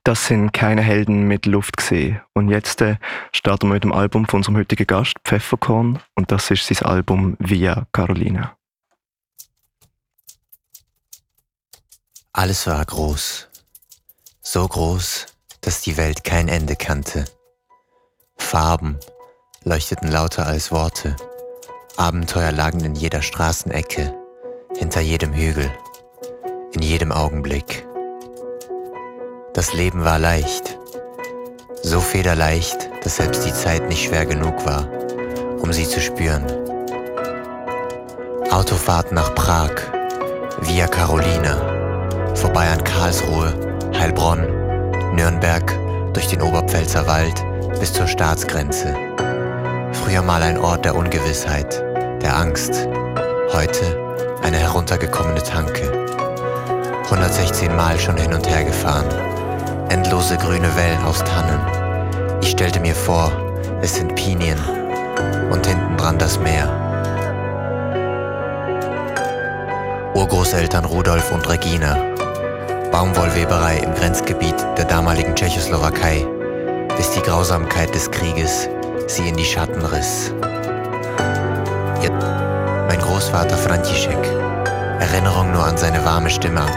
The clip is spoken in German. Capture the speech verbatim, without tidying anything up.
Das sind keine Helden mit Luft gesehen. Und jetzt äh, starten wir mit dem Album von unserem heutigen Gast, Pfefferkorn. Und das ist sein Album Via Carolina. Alles war groß. So groß, dass die Welt kein Ende kannte. Farben leuchteten lauter als Worte. Abenteuer lagen in jeder Straßenecke, hinter jedem Hügel, in jedem Augenblick. Das Leben war leicht, so federleicht, dass selbst die Zeit nicht schwer genug war, um sie zu spüren. Autofahrt nach Prag, Via Carolina, vorbei an Karlsruhe, Heilbronn, Nürnberg, durch den Oberpfälzer Wald bis zur Staatsgrenze. Früher mal ein Ort der Ungewissheit, der Angst, heute eine heruntergekommene Tanke. hundertsechzehn Mal schon hin und her gefahren, endlose grüne Wellen aus Tannen. Ich stellte mir vor, es sind Pinien und hinten dran das Meer. Urgroßeltern Rudolf und Regina, Baumwollweberei im Grenzgebiet der damaligen Tschechoslowakei, bis die Grausamkeit des Krieges sie in die Schatten riss. Mein Großvater František, Erinnerung nur an seine warme Stimme am